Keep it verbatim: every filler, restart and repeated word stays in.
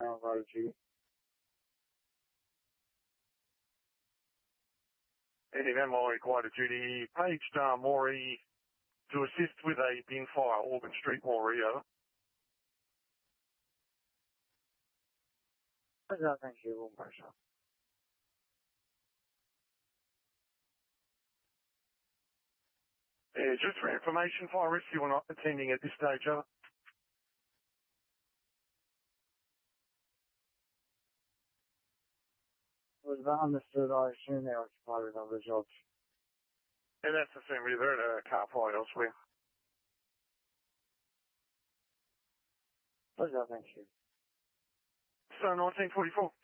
Alright, G. Any M I required to duty. Paged uh, Maury to assist with a bin fire, Auburn Street, Maury, over. Roger, thank you, one pressure. Yeah, just for information, fire rescue are not attending at this stage, over. Was that understood? I assume they're occupied with other jobs. And that's the same, they're at a car fire elsewhere. Roger, thank you. So nineteen forty-four.